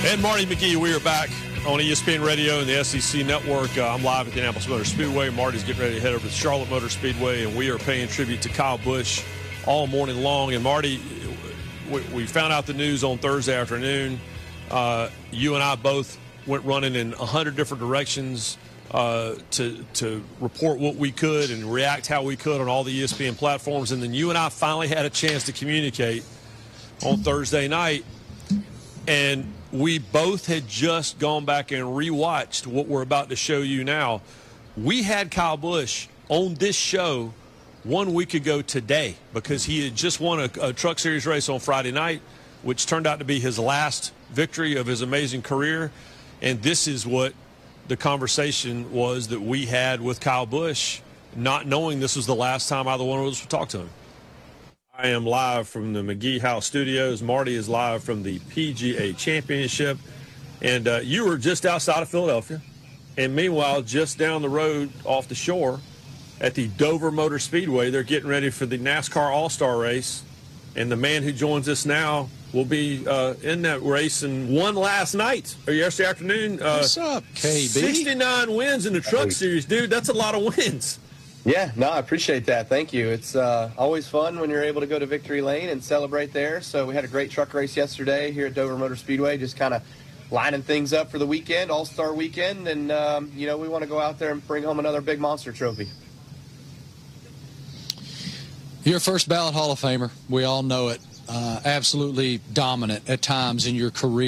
And Marty McGee, we are back on ESPN Radio and the SEC Network. I'm live at the Indianapolis Motor Speedway. Marty's getting ready to head over to Charlotte Motor Speedway, and we are paying tribute to Kyle Busch all morning long. And Marty, we found out the news on Thursday afternoon. You and I both went running in 100 different directions to report what we could and react how we could on all the ESPN platforms. And then you and I finally had a chance to communicate on Thursday night. And we both had just gone back and rewatched what we're about to show you now. We had Kyle Busch on this show 1 week ago today because he had just won a Truck Series race on Friday night, which turned out to be his last victory of his amazing career. And this is what the conversation was that we had with Kyle Busch, not knowing this was the last time either one of us would talk to him. I am live from the McGee House Studios. Marty is live from the PGA Championship. And you were just outside of Philadelphia. And meanwhile, just down the road off the shore at the Dover Motor Speedway, they're getting ready for the NASCAR All-Star race. And the man who joins us now will be in that race and won last night or yesterday afternoon. What's up, KB? 69 wins in the Truck Series, dude. That's a lot of wins. Yeah, no, I appreciate that. Thank you. It's always fun when you're able to go to Victory Lane and celebrate there. So we had a great truck race yesterday here at Dover Motor Speedway, just kind of lining things up for the weekend, All-Star weekend. And, we want to go out there and bring home another big monster trophy. You're a first ballot Hall of Famer. We all know it. Absolutely dominant at times in your career.